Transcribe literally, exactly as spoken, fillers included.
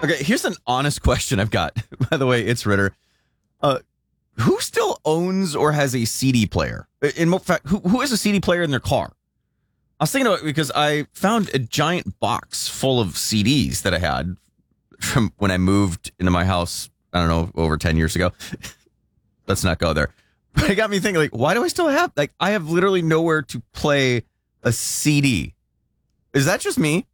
Okay, here's an honest question I've got. By the way, it's Ritter. Uh, who still owns or has a C D player? In fact, who, who has a C D player in their car? I was thinking about it because I found a giant box full of C Ds that I had from when I moved into my house, I don't know, over ten years ago. Let's not go there. But it got me thinking, like, why do I still have, like, I have literally nowhere to play a C D. Is that just me?